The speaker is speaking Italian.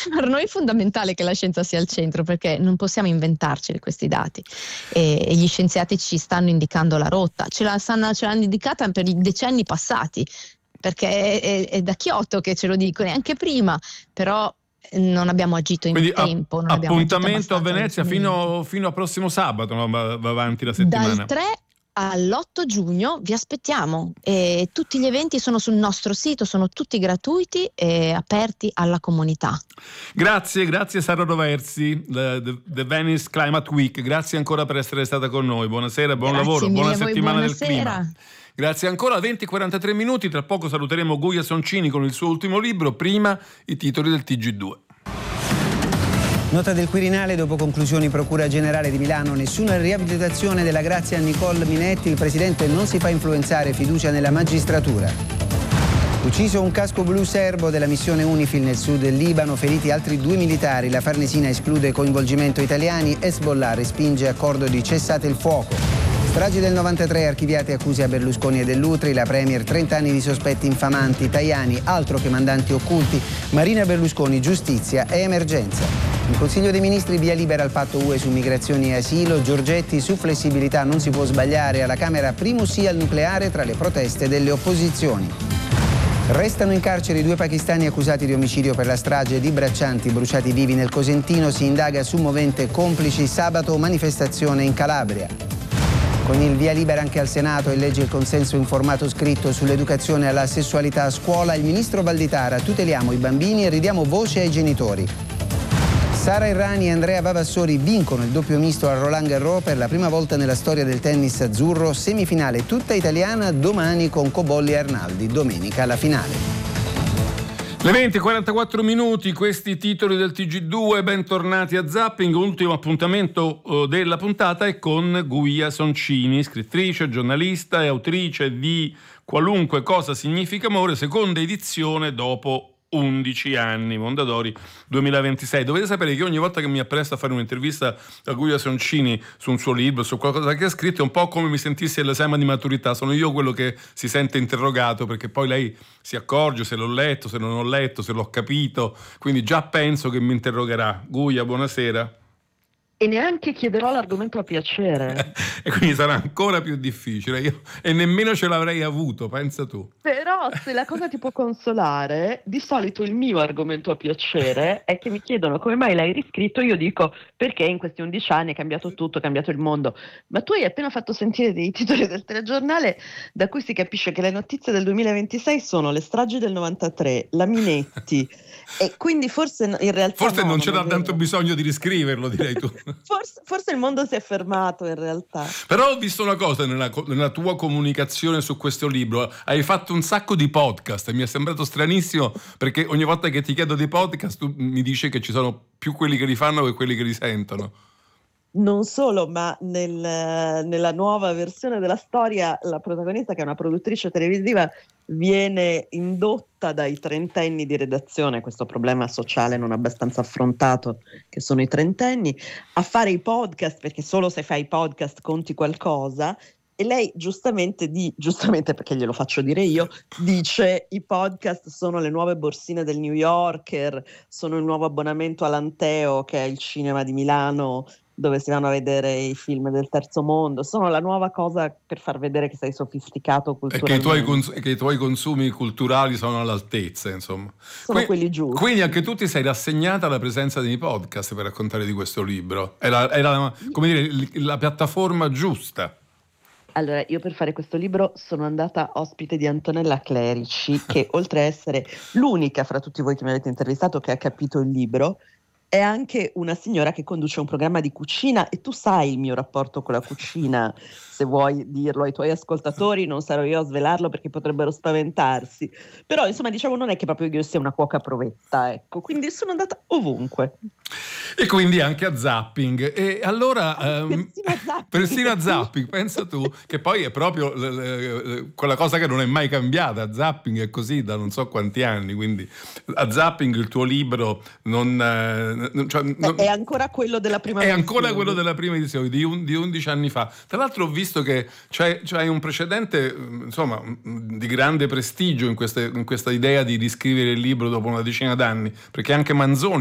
Per noi è fondamentale che la scienza sia al centro, perché non possiamo inventarci questi dati, e gli scienziati ci stanno indicando la rotta, ce l'hanno indicata per i decenni passati, perché è da Kyoto che ce lo dicono, e anche prima, però non abbiamo agito in Quindi tempo, non abbiamo agito appuntamento a abbastanza Venezia fino a prossimo sabato, no? Va avanti la dal settimana. 3 all'8 giugno vi aspettiamo, e tutti gli eventi sono sul nostro sito, sono tutti gratuiti e aperti alla comunità. Grazie Sara Roversi, The Venice Climate Week, grazie ancora per essere stata con noi, buonasera, buon lavoro, buona settimana del clima. Grazie ancora. 20:43 minuti, tra poco saluteremo Guia Soncini con il suo ultimo libro, prima i titoli del TG2. Nota del Quirinale: dopo conclusioni Procura Generale di Milano, nessuna riabilitazione della grazia a Nicole Minetti, il presidente non si fa influenzare, fiducia nella magistratura. Ucciso un casco blu serbo della missione UNIFIL nel sud del Libano, feriti altri 2 militari, la Farnesina esclude coinvolgimento italiani, Hezbollah respinge accordo di cessate il fuoco. Stragi del 93, archiviate accuse a Berlusconi e Dell'Utri, la Premier 30 anni di sospetti infamanti, Tajani altro che mandanti occulti, Marina Berlusconi giustizia e emergenza. Il Consiglio dei Ministri via libera al patto UE su migrazioni e asilo, Giorgetti su flessibilità non si può sbagliare, alla Camera primo sì al nucleare tra le proteste delle opposizioni. Restano in carcere i 2 pakistani accusati di omicidio per la strage di braccianti bruciati vivi nel Cosentino, si indaga su movente complici, sabato manifestazione in Calabria. Con il via libera anche al Senato e legge il consenso in formato scritto sull'educazione alla sessualità a scuola, il ministro Valditara: tuteliamo i bambini e ridiamo voce ai genitori. Sara Errani e Andrea Vavassori vincono il doppio misto a Roland Garros per la prima volta nella storia del tennis azzurro, semifinale tutta italiana domani con Cobolli e Arnaldi, domenica la finale. Le 20:44 minuti, questi titoli del TG2, bentornati a Zapping. Ultimo appuntamento della puntata è con Guia Soncini, scrittrice, giornalista e autrice di Qualunque cosa significa amore, seconda edizione dopo 11 anni, Mondadori 2026. Dovete sapere che ogni volta che mi appresto a fare un'intervista a Guia Soncini su un suo libro, su qualcosa che ha scritto, è un po' come mi sentissi all'esame di maturità. Sono io quello che si sente interrogato, perché poi lei si accorge se l'ho letto, se non ho letto, se l'ho capito, quindi già penso che mi interrogherà. Guia, buonasera. E neanche chiederò l'argomento a piacere. E quindi sarà ancora più difficile. Io e nemmeno ce l'avrei avuto, pensa tu. Però se la cosa ti può consolare, di solito il mio argomento a piacere è che mi chiedono come mai l'hai riscritto, io dico perché in questi 11 anni è cambiato tutto, è cambiato il mondo. Ma tu hai appena fatto sentire dei titoli del telegiornale da cui si capisce che le notizie del 2026 sono le stragi del 93, la Minetti, e quindi forse in realtà non c'era tanto bisogno di riscriverlo, direi tu. Forse il mondo si è fermato in realtà. Però ho visto una cosa nella tua comunicazione su questo libro: hai fatto un sacco di podcast e mi è sembrato stranissimo, perché ogni volta che ti chiedo di podcast tu mi dici che ci sono più quelli che li fanno che quelli che li sentono. Non solo, ma nella nuova versione della storia la protagonista, che è una produttrice televisiva, viene indotta dai trentenni di redazione, questo problema sociale non abbastanza affrontato che sono i trentenni, a fare i podcast, perché solo se fai i podcast conti qualcosa. E lei giustamente perché glielo faccio dire io, dice: i podcast sono le nuove borsine del New Yorker, sono il nuovo abbonamento all'Anteo, che è il cinema di Milano dove si vanno a vedere i film del terzo mondo, sono la nuova cosa per far vedere che sei sofisticato culturalmente. E che i tuoi consumi culturali sono all'altezza, insomma. Sono quelli giusti. Quindi anche tu ti sei rassegnata alla presenza dei podcast per raccontare di questo libro. Era come dire, la piattaforma giusta. Allora, io per fare questo libro sono andata ospite di Antonella Clerici, che oltre a essere l'unica fra tutti voi che mi avete intervistato che ha capito il libro, è anche una signora che conduce un programma di cucina, e tu sai il mio rapporto con la cucina, se vuoi dirlo ai tuoi ascoltatori, non sarò io a svelarlo perché potrebbero spaventarsi, però insomma diciamo non è che proprio io sia una cuoca provetta, ecco, quindi sono andata ovunque. E quindi anche a Zapping. E allora persino a Zapping, pensa tu, che poi è proprio quella cosa che non è mai cambiata. Zapping è così da non so quanti anni, quindi a Zapping il tuo libro è ancora quello della prima edizione. È ancora quello della prima edizione di 11 anni fa. Tra l'altro ho visto che c'hai un precedente, insomma, di grande prestigio in questa idea di riscrivere il libro dopo una decina d'anni, perché anche Manzoni